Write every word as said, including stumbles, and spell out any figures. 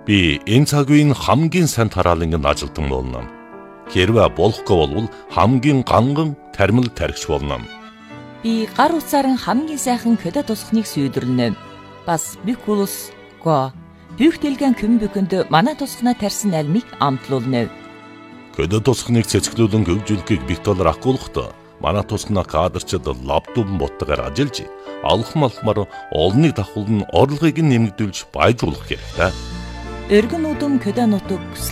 Би энэ цаг үеийн хамгийн сайн тараалангийн ажилтан болно. Хэрвээ болохгүй бол хамгийн ганган тармил тархич болно. Би гар утсаар хамгийн сайхан көдө тусахныг сүйдэрлэнэ. Бас бикулус го бүгдэлгэн kümbüköнд манай тусахнаа тарьсан альмыг амтлуулна. Көдө тусахныг цэцгэлүүлэн хөгжүүлэхийг Виктор акуулахад манай тусахнаа кадрчид лабдубан боттогоор ажиллаж алхам алхмаар олныг давхуулн орлогыг нэмэгдүүлж баяжуулах хэрэгтэй. Өргөн удам көдө нутаг